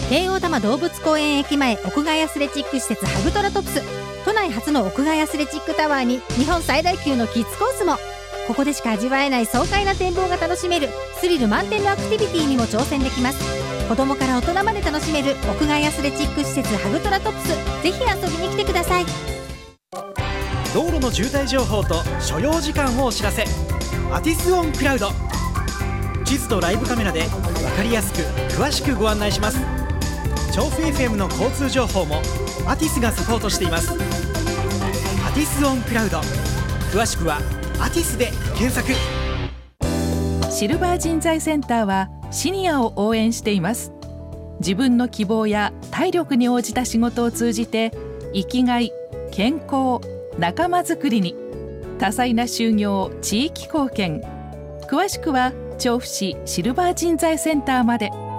京王多摩動物公園駅前屋外アスレチック施設ハグトラトプス、都内初の屋外アスレチックタワーに日本最大級のキッズコースも。ここでしか味わえない爽快な展望が楽しめるスリル満点のアクティビティにも挑戦できます。子供から大人まで楽しめる屋外アスレチック施設ハグトラトプス、ぜひ遊びに来てください。 道路の渋滞情報と所要時間をお知らせ。アティスオンクラウド、地図とライブカメラで分かりやすく詳しくご案内します。調布 FM の交通情報もアティスがサポートしています。アティスオンクラウド、詳しくはアティスで検索。 シルバー人材センターはシニアを応援しています。自分の希望や体力に応じた仕事を通じて生きがい、健康、仲間づくりに多彩な就業、地域貢献。詳しくは調布市シルバー人材センターまで。